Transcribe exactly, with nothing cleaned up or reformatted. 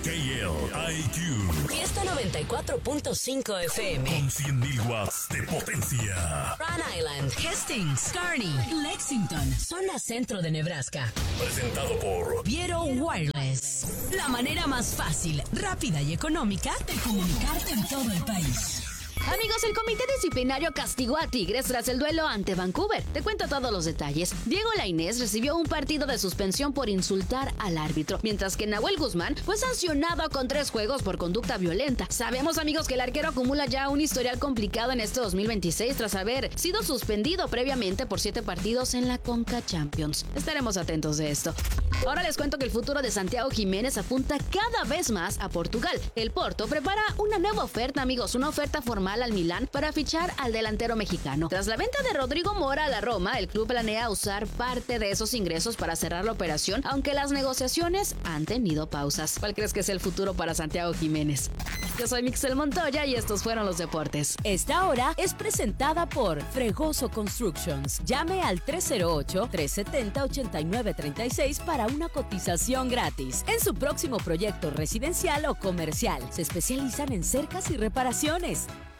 K L I Q. Fiesta noventa y cuatro punto cinco F M. Con cien mil watts de potencia. Rhode Island, Hastings, Kearney, Lexington, zona centro de Nebraska. Presentado por Viero Wireless. La manera más fácil, rápida y económica de comunicarte en todo el país. Amigos, el comité disciplinario castigó a Tigres tras el duelo ante Vancouver. Te cuento todos los detalles. Diego Lainez recibió un partido de suspensión por insultar al árbitro, mientras que Nahuel Guzmán fue sancionado con tres juegos por conducta violenta. Sabemos, amigos, que el arquero acumula ya un historial complicado en este dos mil veintiséis tras haber sido suspendido previamente por siete partidos en la Conca Champions. Estaremos atentos de esto. Ahora les cuento que el futuro de Santiago Jiménez apunta cada vez más a Portugal. El Porto prepara una nueva oferta, amigos, una oferta formal al Milán para fichar al delantero mexicano. Tras la venta de Rodrigo Mora a la Roma, el club planea usar parte de esos ingresos para cerrar la operación, aunque las negociaciones han tenido pausas. ¿Cuál crees que es el futuro para Santiago Jiménez? Yo soy Mixel Montoya y estos fueron los deportes. Esta hora es presentada por Fregoso Constructions. Llame al tres cero ocho, tres siete cero, ocho nueve tres seis para una cotización gratis en su próximo proyecto residencial o comercial. Se especializan en cercas y reparaciones.